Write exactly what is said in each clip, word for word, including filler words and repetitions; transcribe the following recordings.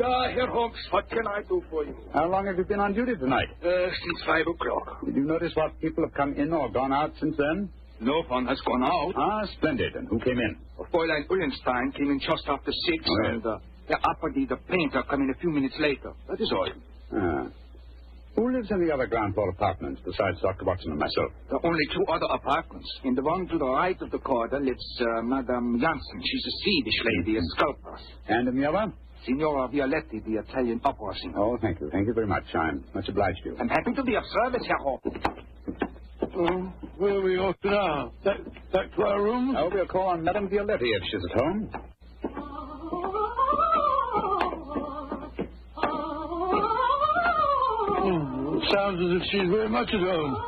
Ah, Herr Holmes, what can I do for you? How long have you been on duty tonight? Uh, since five o'clock. Did you notice what people have come in or gone out since then? No one has gone out. Ah, splendid. And who came in? Fräulein Ullenstein came in just after six, Oh, yes. and uh, the Apathy, the painter, come in a few minutes later. That is all. Ah. Who lives in the other ground floor apartments besides Doctor Watson and myself? There are only two other apartments. In the one to the right of the corridor lives uh, Madame Janssen. She's a Swedish lady, a sculptor. And in the other? Signora Violetti, the Italian opera singer. Oh, thank you. Thank you very much. I'm much obliged to you. I'm happy to be of service, Herr Holmes. Oh, where are we off to now? Back, back to our rooms? Oh, we'll call on Madame Violetti if she's at home. Oh, it sounds as if she's very much at home.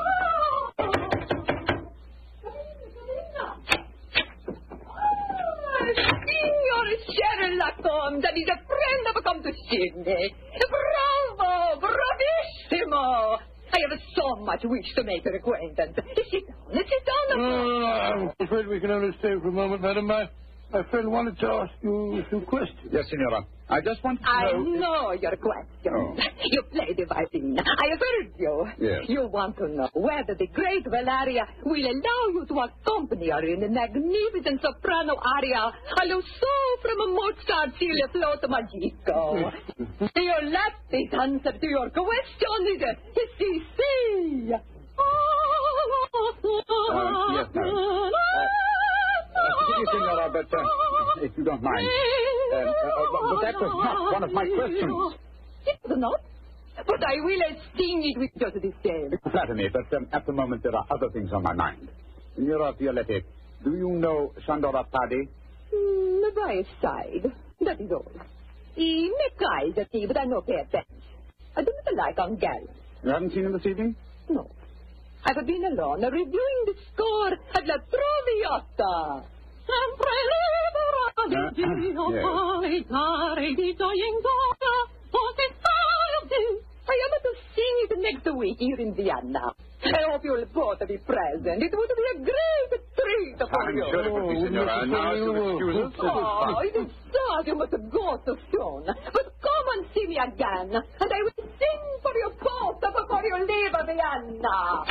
Signor Sherlock Holmes, that is a friend have come to see me. Bravo, bravissimo. I have so much wish to make her acquaintance. Sit down, sit down. No, no, no, I'm afraid we can only stay for a moment, madam. My, my friend wanted to ask you a few questions. Yes, Signora. I just want to I know... know your question. Oh. You play the violin. I have heard you. Yes. You want to know whether the great Valeria will allow you to accompany her in the magnificent soprano aria Allo so from Mozart's Il Flauto Magico. Your latest answer to your question is si, si. Uh, yes, madam. Excuse me, Signora, but uh, if you don't mind. Uh, uh, but that was not one of my questions. It was not. But I will sting it with just the same. Flatter me, but um, at the moment there are other things on my mind. Signora Violetti, do you know Sandora Paddy? Mm, by his side. That is all. He make eyes at me, but I no pay attention. I do not like on gallants. You haven't seen him this evening? No. I have been alone, reviewing the score at La Traviata. Sempre libero di Dio, solitari di gioia, I am to sing it next week here in Vienna. I hope you'll both be present. It would be a great treat for I'm you. sure it would be, Signora. Now, if you'll excuse us. Oh, it is sad you must go so soon. But come and see me again, and I will sing for your post before you leave Vienna.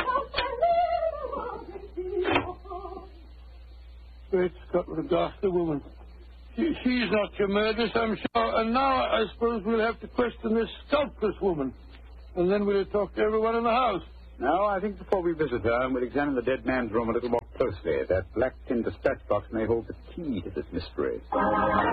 Great Scott, what a ghastly woman. She, she's not your murderess, I'm sure. And now I suppose we'll have to question this sculptress woman. And then we'll talk to everyone in the house. No, I think before we visit her, we'll examine the dead man's room a little more closely. That black tin dispatch box may hold the key to this mystery.